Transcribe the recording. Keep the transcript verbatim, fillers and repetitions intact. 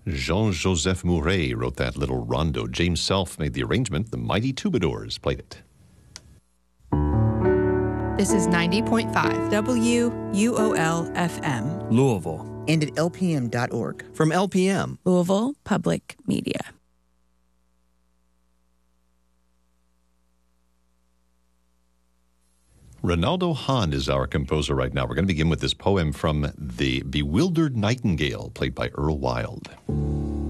Jean-Joseph Mouret wrote that little rondo. James Self made the arrangement. The Mighty Troubadours played it. This is ninety point five W U O L F M. Louisville. And at L P M dot org. From L P M. Louisville Public Media. Ronaldo Hahn is our composer right now. We're going to begin with this poem from The Bewildered Nightingale, played by Earl Wild.